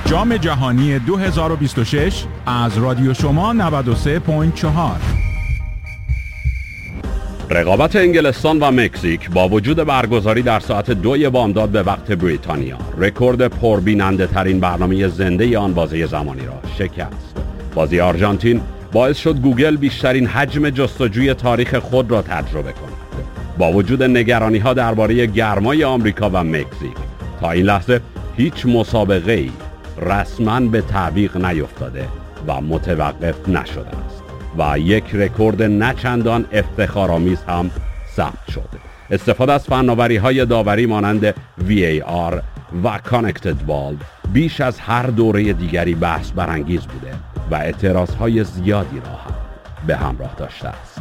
جام جهانی 2026 از رادیو شما 93.4. رقابت انگلستان و مکزیک با وجود برگزاری در ساعت 2 بامداد به وقت بریتانیا رکورد پربیننده ترین برنامه زنده آن بازی زمانی را شکست. بازی آرژانتین باعث شد گوگل بیشترین حجم جستجوی تاریخ خود را تجربه کند. با وجود نگرانی‌ها درباره گرمای آمریکا و مکزیک، تا این لحظه هیچ مسابقه‌ای رسماً به تعویق نیفتاده و متوقف نشده است و یک رکورد نچندان افتخارآمیز هم ثبت شد. استفاده از فناوری‌های داوری مانند VAR و Connected Ball بیش از هر دوره دیگری بحث برانگیز بوده و اعتراضهای زیادی را هم به همراه داشته است.